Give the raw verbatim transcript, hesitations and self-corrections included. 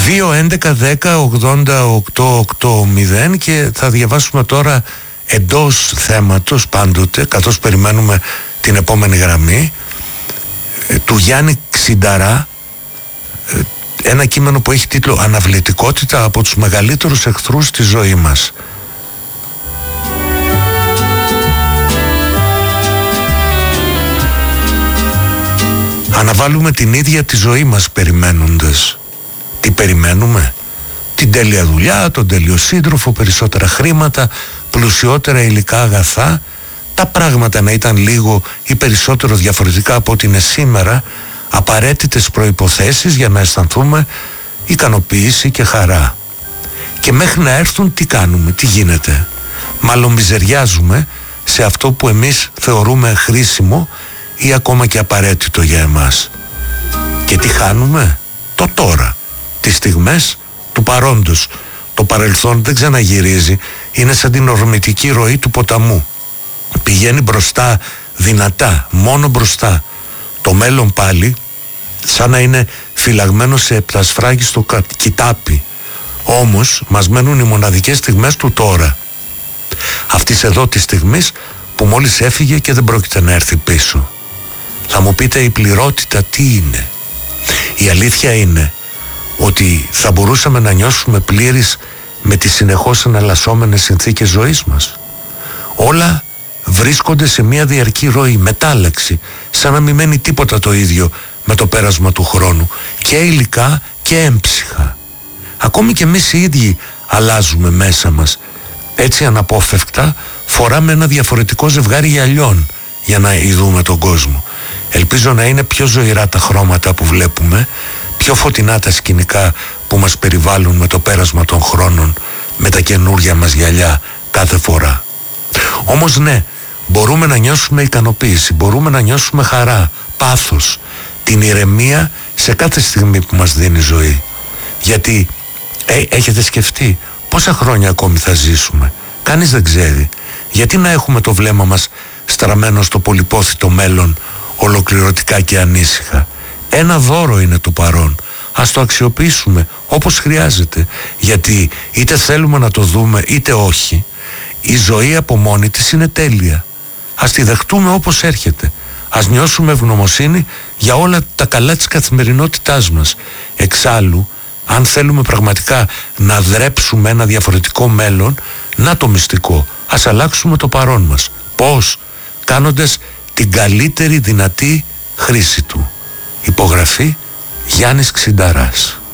δύο έντεκα δέκα ογδόντα οκτώ ογδόντα και θα διαβάσουμε τώρα εντός θέματος πάντοτε, καθώς περιμένουμε την επόμενη γραμμή, του Γιάννη Ξινταρά, ένα κείμενο που έχει τίτλο «Αναβλητικότητα από τους μεγαλύτερους εχθρούς στη ζωή μας». Αναβάλουμε την ίδια τη ζωή μας περιμένοντας. Τι περιμένουμε? Την τέλεια δουλειά, τον τέλειο σύντροφο, περισσότερα χρήματα, πλουσιότερα υλικά αγαθά, τα πράγματα να ήταν λίγο ή περισσότερο διαφορετικά από ό,τι είναι σήμερα, απαραίτητες προϋποθέσεις για να αισθανθούμε ικανοποίηση και χαρά. Και μέχρι να έρθουν τι κάνουμε, τι γίνεται? Μάλλον μιζεριάζουμε σε αυτό που εμείς θεωρούμε χρήσιμο ή ακόμα και απαραίτητο για εμάς. Και τι χάνουμε? Το τώρα, τις στιγμές του παρόντος. Το παρελθόν δεν ξαναγυρίζει, είναι σαν την ορμητική ροή του ποταμού. Πηγαίνει μπροστά δυνατά, μόνο μπροστά. Το μέλλον πάλι σαν να είναι φυλαγμένο σε επτασφράγιστο κοιτάπι. Όμως μας μένουν οι μοναδικές στιγμές του τώρα. Αυτής εδώ της στιγμής που μόλις έφυγε και δεν πρόκειται να έρθει πίσω. Θα μου πείτε, η πληρότητα τι είναι? Η αλήθεια είναι ότι θα μπορούσαμε να νιώσουμε πλήρεις με τις συνεχώς εναλλασσόμενες συνθήκες ζωής μας. Όλα βρίσκονται σε μια διαρκή ροή, μετάλλαξη, σαν να μην μένει τίποτα το ίδιο με το πέρασμα του χρόνου, και υλικά και έμψυχα. Ακόμη και εμείς οι ίδιοι αλλάζουμε μέσα μας. Έτσι αναπόφευκτα φοράμε ένα διαφορετικό ζευγάρι γυαλιών για να ειδούμε τον κόσμο. Ελπίζω να είναι πιο ζωηρά τα χρώματα που βλέπουμε, πιο φωτεινά τα σκηνικά που μας περιβάλλουν με το πέρασμα των χρόνων, με τα καινούρια μας γυαλιά κάθε φορά. Όμως ναι, μπορούμε να νιώσουμε ικανοποίηση, μπορούμε να νιώσουμε χαρά, πάθος, την ηρεμία σε κάθε στιγμή που μας δίνει η ζωή. Γιατί ε, έχετε σκεφτεί πόσα χρόνια ακόμη θα ζήσουμε? Κανείς δεν ξέρει. Γιατί να έχουμε το βλέμμα μας στραμμένο στο πολυπόθητο μέλλον ολοκληρωτικά και ανήσυχα? Ένα δώρο είναι το παρόν. Ας το αξιοποιήσουμε όπως χρειάζεται, γιατί είτε θέλουμε να το δούμε είτε όχι, η ζωή από μόνη της είναι τέλεια. Ας τη δεχτούμε όπως έρχεται. Ας νιώσουμε ευγνωμοσύνη για όλα τα καλά της καθημερινότητάς μας. Εξάλλου, αν θέλουμε πραγματικά να δρέψουμε ένα διαφορετικό μέλλον, να το μυστικό, ας αλλάξουμε το παρόν μας. Πώς? Κάνοντας την καλύτερη δυνατή χρήση του. Υπογραφή Γιάννης Ξινταράς.